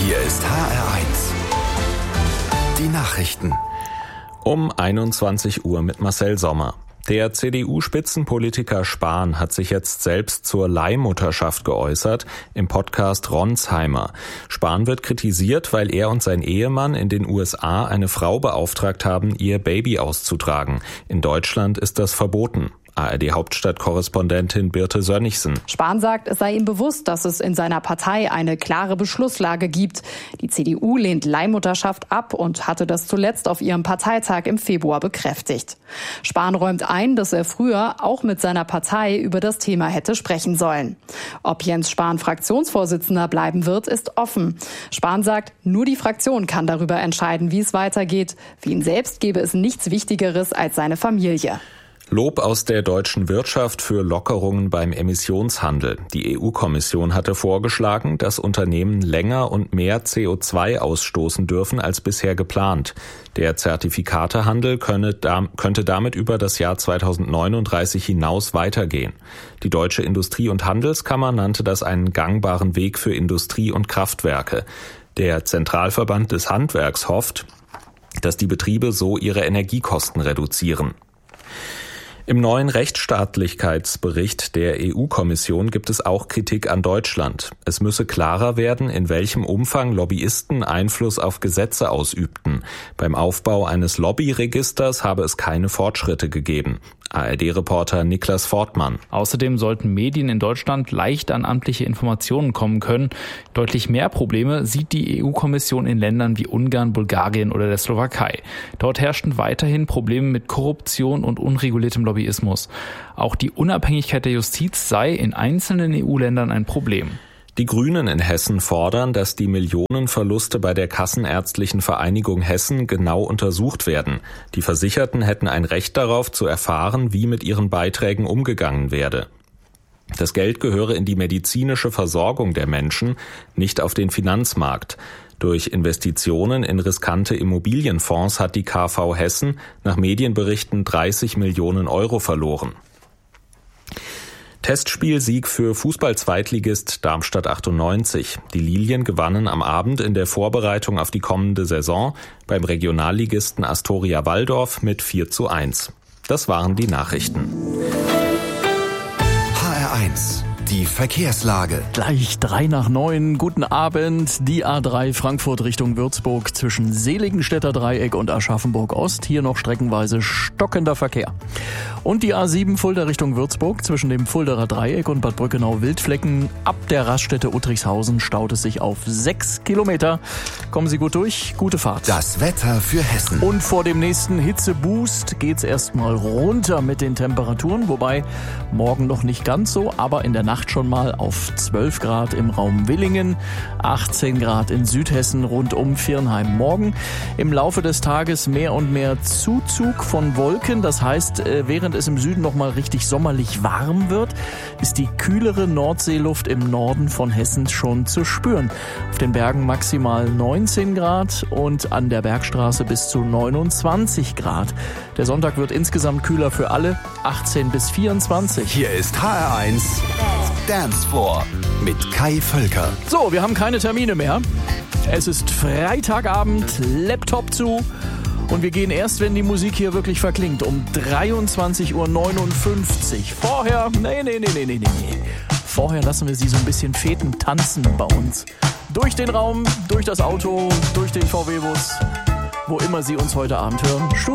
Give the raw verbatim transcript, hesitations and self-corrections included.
Hier ist H R eins. Die Nachrichten. Um einundzwanzig Uhr mit Marcel Sommer. Der C D U-Spitzenpolitiker Spahn hat sich jetzt selbst zur Leihmutterschaft geäußert im Podcast Ronsheimer. Spahn wird kritisiert, weil er und sein Ehemann in den U S A eine Frau beauftragt haben, ihr Baby auszutragen. In Deutschland ist das verboten. A R D-Hauptstadtkorrespondentin Birte Sönnigsen. Spahn sagt, es sei ihm bewusst, dass es in seiner Partei eine klare Beschlusslage gibt. Die C D U lehnt Leihmutterschaft ab und hatte das zuletzt auf ihrem Parteitag im Februar bekräftigt. Spahn räumt ein, dass er früher auch mit seiner Partei über das Thema hätte sprechen sollen. Ob Jens Spahn Fraktionsvorsitzender bleiben wird, ist offen. Spahn sagt, nur die Fraktion kann darüber entscheiden, wie es weitergeht. Für ihn selbst gäbe es nichts Wichtigeres als seine Familie. Lob aus der deutschen Wirtschaft für Lockerungen beim Emissionshandel. Die E U-Kommission hatte vorgeschlagen, dass Unternehmen länger und mehr C O zwei ausstoßen dürfen als bisher geplant. Der Zertifikatehandel könne, könnte damit über das Jahr zweitausendneununddreißig hinaus weitergehen. Die Deutsche Industrie- und Handelskammer nannte das einen gangbaren Weg für Industrie und Kraftwerke. Der Zentralverband des Handwerks hofft, dass die Betriebe so ihre Energiekosten reduzieren. Im neuen Rechtsstaatlichkeitsbericht der E U-Kommission gibt es auch Kritik an Deutschland. Es müsse klarer werden, in welchem Umfang Lobbyisten Einfluss auf Gesetze ausübten. Beim Aufbau eines Lobbyregisters habe es keine Fortschritte gegeben. A R D-Reporter Niklas Fortmann. Außerdem sollten Medien in Deutschland leicht an amtliche Informationen kommen können. Deutlich mehr Probleme sieht die E U-Kommission in Ländern wie Ungarn, Bulgarien oder der Slowakei. Dort herrschten weiterhin Probleme mit Korruption und unreguliertem Lobbyismus. Auch die Unabhängigkeit der Justiz sei in einzelnen E U-Ländern ein Problem. Die Grünen in Hessen fordern, dass die Millionenverluste bei der Kassenärztlichen Vereinigung Hessen genau untersucht werden. Die Versicherten hätten ein Recht darauf, zu erfahren, wie mit ihren Beiträgen umgegangen werde. Das Geld gehöre in die medizinische Versorgung der Menschen, nicht auf den Finanzmarkt. Durch Investitionen in riskante Immobilienfonds hat die K V Hessen nach Medienberichten dreißig Millionen Euro verloren. Testspielsieg für Fußball-Zweitligist Darmstadt achtundneunzig. Die Lilien gewannen am Abend in der Vorbereitung auf die kommende Saison beim Regionalligisten Astoria Walldorf mit vier zu eins. Das waren die Nachrichten. H R eins. Die Verkehrslage. Gleich drei nach neun. Guten Abend. Die A drei Frankfurt Richtung Würzburg zwischen Seligenstädter Dreieck und Aschaffenburg Ost. Hier noch streckenweise stockender Verkehr. Und die A sieben Fulda Richtung Würzburg zwischen dem Fulderer Dreieck und Bad Brückenau-Wildflecken. Ab der Raststätte Uttrichshausen staut es sich auf sechs Kilometer. Kommen Sie gut durch. Gute Fahrt. Das Wetter für Hessen. Und vor dem nächsten Hitzeboost geht's erstmal runter mit den Temperaturen. Wobei morgen noch nicht ganz so, aber in der Nacht schon mal auf zwölf Grad im Raum Willingen, achtzehn Grad in Südhessen rund um Viernheim. Morgen im Laufe des Tages mehr und mehr Zuzug von Wolken. Das heißt, während es im Süden noch mal richtig sommerlich warm wird, ist die kühlere Nordseeluft im Norden von Hessen schon zu spüren. Auf den Bergen maximal neunzehn Grad und an der Bergstraße bis zu neunundzwanzig Grad. Der Sonntag wird insgesamt kühler für alle, achtzehn bis vierundzwanzig. Hier ist H R eins Dance Floor mit Kai Völker. So, wir haben keine Termine mehr. Es ist Freitagabend, Laptop zu und wir gehen erst, wenn die Musik hier wirklich verklingt, um dreiundzwanzig Uhr neunundfünfzig. Vorher, nee, nee, nee, nee, nee, nee. Vorher lassen wir sie so ein bisschen feten tanzen bei uns. Durch den Raum, durch das Auto, durch den V W-Bus, wo immer Sie uns heute Abend hören.